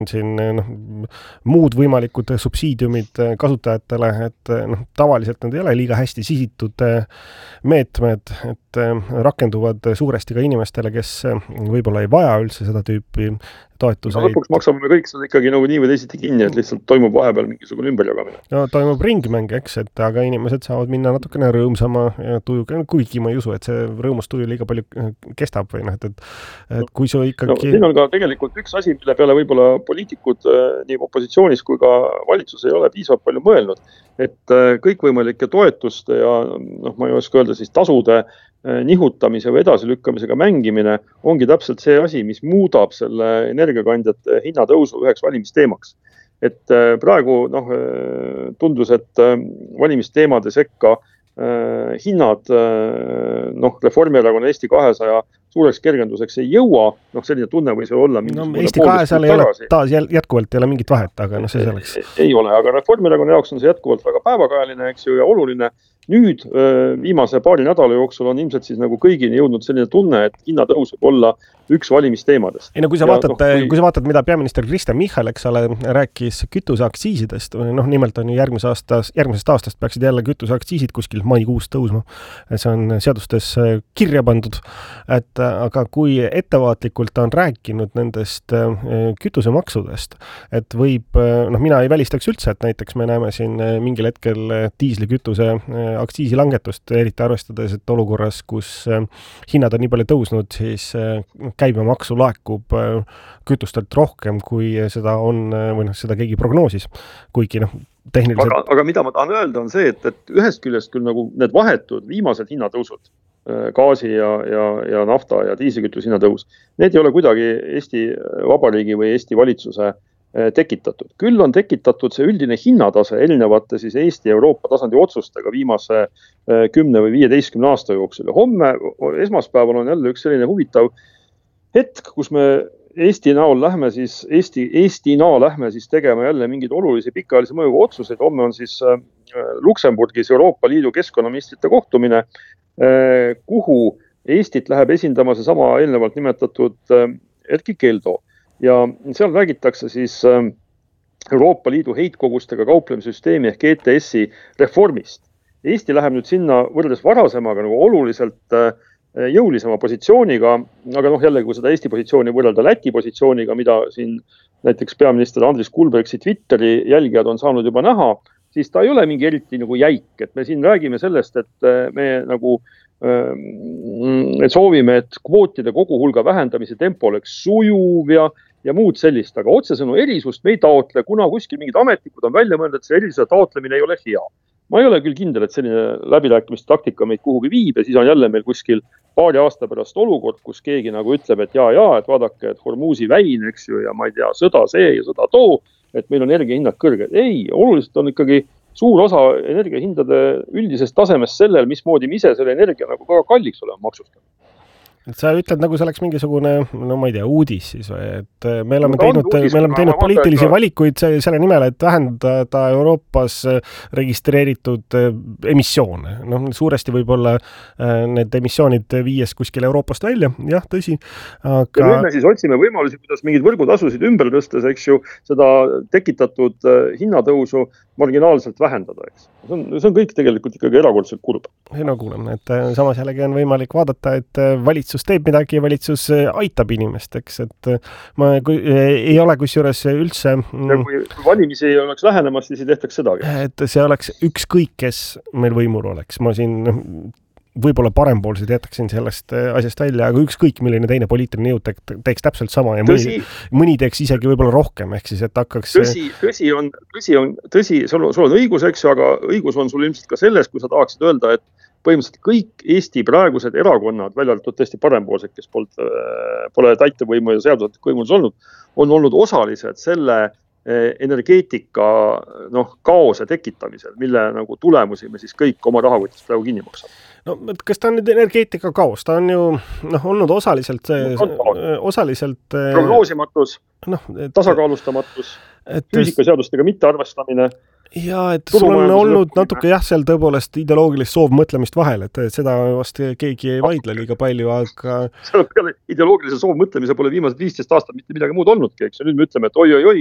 siin muud võimalikud subsiidiumid kasutajatele, et tavaliselt need ei ole liiga hästi sisitud meetmed, et rakenduvad suuresti ka inimestele, kes võib-olla ei vaja üldse seda tüüpi toetuseid. Lõpuks maksame kõik seda ikkagi nagu nii või teisiti kinni, et lihtsalt toimub vahepeal mingisugune ümberjagamine. No toimub ringmäng, eks, et aga inimesed saavad minna natukene rõõmsama tujuga, kuigi ma ei usu, et see rõõmus tuju liiga palju kestab või et kui su ikkagi... No, siin on ka tegelikult üks asi, mille peale võib-olla poliitikud nii opositsioonis kui ka valitsus ei ole piisavalt palju mõelnud, et kõikvõimalike toetuste ja ma ei oska öelda siis tasude nihutamise või edasilükkamisega mängimine ongi täpselt see asi, mis muudab selle energiakandjate hinnatõusu üheks valimisteemaks. Et praegu tundus, et valimisteemade sekka hinnad Reformierakonna Eesti 200 suureks kergenduseks ei jõua, selline tunne võis olla Eesti 200 ei ole taas jätkuvalt ei ole mingit vahet, aga see selleks. Ei ole, aga Reformierakonna jaoks on see jätkuvalt väga päevakajaline, eks ju, ja oluline. Nüüd viimase paari nädala jooksul on ilmselt siis nagu kõigini jõudnud selline tunne, et hinnatõus võib olla üks valimisteemadest. Ei, no kui sa vaatad, mida peaminister Kristen Michal, eks ole, rääkis kütuseaktsiisidest, nimelt on ju järgmisest aastast peaksid jälle kütuseaktsiisid kuskil maikuus tõusma. See on seadustes kirja pandud, aga kui ettevaatlikult on rääkinud nendest kütusemaksudest, et võib, mina ei välistaks üldse, et näiteks me näeme siin mingil hetkel diislikütuse aktsiisilangetust, eriti arvestades, et olukorras, kus hinnad on nii palju tõusnud, siis käibemaksu laekub kütustelt rohkem, kui seda on, või seda keegi prognoosis, kuigi tehniliselt... Aga mida ma tahan öelda on see, et ühest küljest küll nagu need vahetud viimased hinnatõusud, gaasi ja nafta ja diislikütuse hinnatõus, need ei ole kuidagi Eesti Vabariigi või Eesti valitsuse tekitatud. Küll on tekitatud see üldine hinnatase erinevate siis Eesti ja Euroopa tasandi otsustega viimase 10 või 15 aasta jooksul. Ja homme, esmaspäeval on jälle üks selline huvitav hetk, kus me Eesti näol lähme siis tegema jälle mingeid olulisi pikaajalisi mõjuga otsuseid. Homme on siis Luksemburgis Euroopa Liidu keskkonnaministrite kohtumine, kuhu Eestit läheb esindama see sama eelnevalt nimetatud Erkki Keldo. Ja seal räägitakse siis Euroopa Liidu heitkogustega kauplemissüsteemi ehk ETS-i reformist. Eesti läheb nüüd sinna võrreldes varasemaga nagu oluliselt jõulisema positsiooniga, aga jällegi, kui seda Eesti positsiooni võrrelda Läti positsiooniga, mida siin näiteks peaminister Andris Kulbergsi Twitteri jälgijad on saanud juba näha, siis ta ei ole mingi eriti nagu jäik, et me siin räägime sellest, et me nagu soovime, et kvootide koguhulga vähendamise tempo oleks sujuv ja muud sellist, aga otsesõnu erisust me ei taotle, kuna kuskil mingid ametnikud on välja mõelnud, et see erisuse taotlemine ei ole hea. Ma ei ole küll kindel, et selline läbirääkimiste taktika meid kuhugi viib ja siis on jälle meil kuskil paari aasta pärast olukord, kus keegi nagu ütleb, et et vaadake, et Hormuzi väin, eks ju, ja ma ei tea, sõda see ja sõda too, et meil on energiahinnad kõrged. Ei, oluliselt on ikkagi suur osa energiahindade üldisest tasemest sellel, mismoodi me ise selle energia nagu ka kalliks oleme maksustanud. Et sa ütled, nagu see oleks mingisugune, ma ei tea, uudis siis või, et me oleme teinud poliitilisi valikuid selle nimel, et vähendada Euroopas registreeritud emissioone. Suuresti võib-olla need emissioonid viies kuskil Euroopast välja, jah, tõsi. Aga... Ja nüüd me siis otsime võimalusi, kuidas mingid võrgutasusid ümber tõstes, eks ju, seda tekitatud hinnatõusu marginaalselt vähendada, eks. See on kõik tegelikult ikkagi erakordselt kurb. No kuuleme, et samas jällegi on võimalik vaadata, et valitsus teeb midagi ja valitsus aitab inimest, eks, et ei ole kusjuures üldse... Ja kui valimisi oleks lähenemas, siis ei tehtaks sedagi. Et see oleks ükskõik, kes meil võimul oleks. Ma siin võib-olla parempoolsed jätaksin sellest asjast välja, aga ükskõik milline teine poliitiline jõud teeks täpselt sama ja mõni teeks isegi võib-olla rohkem, ehk siis, et hakkaks... Tõsi, sul on õigus, eks ju, aga õigus on sul ilmselt ka selles, kui sa tahaksid öelda, et põhimõtteliselt kõik Eesti praegused erakonnad, välja arvatud tõesti parempoolsed, kes pole täitevvõimu ja seaduslik võimulus olnud, on olnud osalised selle energeetika kaose tekitamisel, mille nagu tulemusi me siis kõik oma rahakotist praegu kinni maksame. No, kas ta on nüüd energeetika kaos? Ta on ju olnud osaliselt prognoosimatus, tasakaalustamatus, füüsikaseadustega mittearvestamine. ja et sul on olnud natuke seal tõepoolest ideoloogilist soovmõtlemist vahel, et seda vast keegi ei vaidle liiga palju, aga peale ideoloogilise soovmõtlemise pole viimased 15 aastat mitte midagi muud olnudki, eks. Ja nüüd me ütleme, et oi,